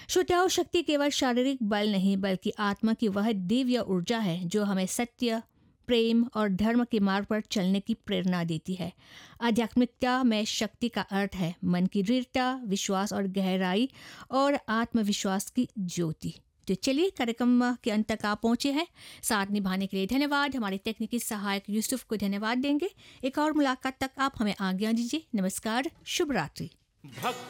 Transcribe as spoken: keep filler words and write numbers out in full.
श्रोताओं, शक्ति केवल शारीरिक बल नहीं बल्कि आत्मा की वह दिव्य ऊर्जा है जो हमें सत्य, प्रेम और धर्म के मार्ग पर चलने की प्रेरणा देती है। आध्यात्मिकता में शक्ति का अर्थ है मन की दृढ़ता, विश्वास और गहराई और आत्मविश्वास की ज्योति। तो चलिए, कार्यक्रम के अंत तक आप पहुंचे हैं। साथ निभाने के लिए धन्यवाद। हमारे तकनीकी सहायक यूसुफ को धन्यवाद देंगे। एक और मुलाकात तक आप हमें आज्ञा दीजिए। नमस्कार, शुभ रात्रि।